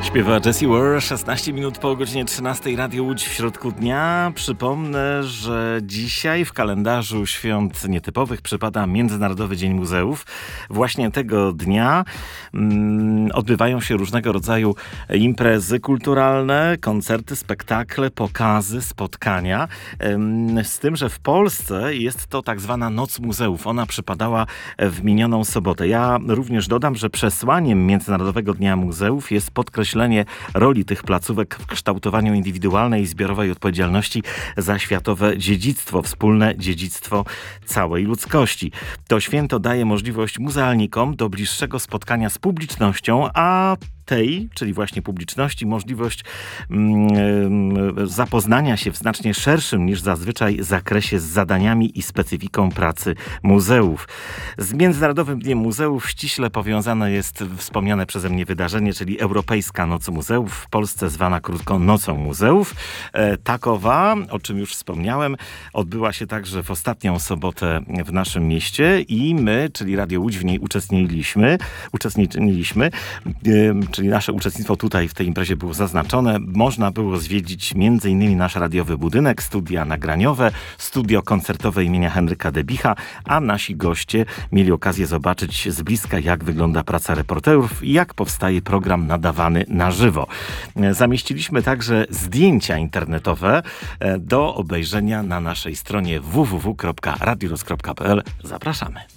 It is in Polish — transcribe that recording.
Śpiewa Jessie Ware, 16 minut po godzinie 13, Radio Łódź w środku dnia. Przypomnę, że dzisiaj w kalendarzu świąt nietypowych przypada Międzynarodowy Dzień Muzeów. Właśnie tego dnia odbywają się różnego rodzaju imprezy kulturalne, koncerty, spektakle, pokazy, spotkania. Z tym, że w Polsce jest to tak zwana Noc Muzeów. Ona przypadała w minioną sobotę. Ja również dodam, że przesłaniem Międzynarodowego Dnia Muzeów jest podkreślenie roli tych placówek w kształtowaniu indywidualnej i zbiorowej odpowiedzialności za światowe dziedzictwo, wspólne dziedzictwo całej ludzkości. To święto daje możliwość muzealnikom do bliższego spotkania z publicznością, a tej, czyli właśnie publiczności, możliwość zapoznania się w znacznie szerszym niż zazwyczaj zakresie z zadaniami i specyfiką pracy muzeów. Z Międzynarodowym Dniem Muzeów ściśle powiązane jest wspomniane przeze mnie wydarzenie, czyli Europejska Noc Muzeów, w Polsce zwana krótko Nocą Muzeów. Takowa, o czym już wspomniałem, odbyła się także w ostatnią sobotę w naszym mieście i my, czyli Radio Łódź, w niej uczestniczyliśmy, czyli nasze uczestnictwo tutaj w tej imprezie było zaznaczone. Można było zwiedzić m.in. nasz radiowy budynek, studia nagraniowe, studio koncertowe imienia Henryka Debicha, a nasi goście mieli okazję zobaczyć z bliska, jak wygląda praca reporterów i jak powstaje program nadawany na żywo. Zamieściliśmy także zdjęcia internetowe do obejrzenia na naszej stronie www.radioluz.pl. Zapraszamy.